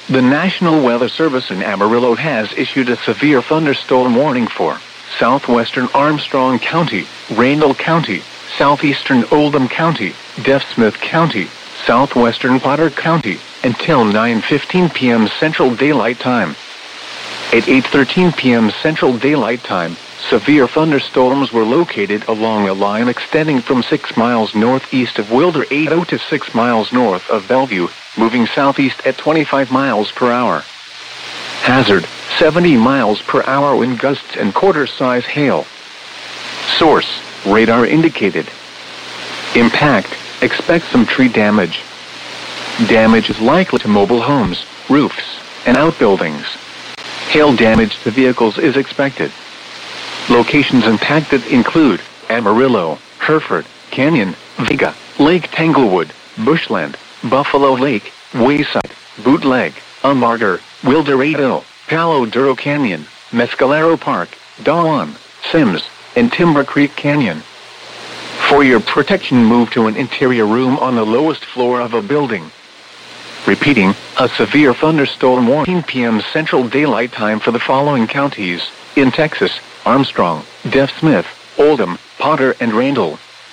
The National Weather Service in Amarillo has issued a severe thunderstorm warning for southwestern Armstrong County, Randall County, southeastern Oldham County, Deaf Smith County, southwestern Potter County, until 9:15 p.m. Central Daylight Time. At 8:13 p.m. Central Daylight Time, severe thunderstorms were located along a line extending from 6 miles northeast of Wilder 80 to 6 miles north of Bellevue, moving southeast at 25 miles per hour. Hazard, 70 miles per hour wind gusts and quarter-size hail. Source, radar indicated. Impact, expect some tree damage. Damage is likely to mobile homes, roofs, and outbuildings. Hail damage to vehicles is expected. Locations impacted include Amarillo, Hereford, Canyon, Vega, Lake Tanglewood, Bushland, Buffalo Lake, Wayside, Bootleg, Amargar, Wildorado, Palo Duro Canyon, Mescalero Park, Dawan, Sims, and Timber Creek Canyon. For your protection, move to an interior room on the lowest floor of a building. Repeating, a severe thunderstorm warning p.m. Central Daylight Time for the following counties in Texas: Armstrong, Deaf Smith, Oldham, Potter, and Randall.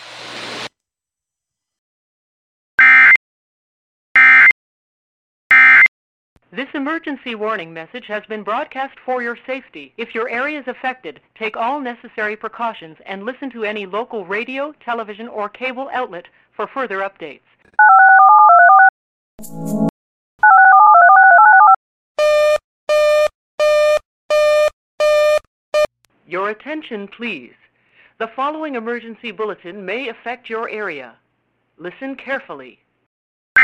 This emergency warning message has been broadcast for your safety. If your area is affected, take all necessary precautions and listen to any local radio, television, or cable outlet for further updates. Your attention, please. The following emergency bulletin may affect your area. Listen carefully.